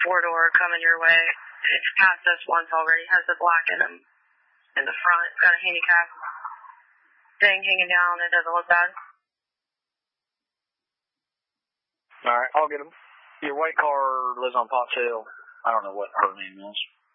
4-door coming your way. It's past us once already. Has the black in them in the front. It's got a handicap thing hanging down. It doesn't look bad. All right, I'll get him. Your white car lives on Potts Hill. I don't know what her name is.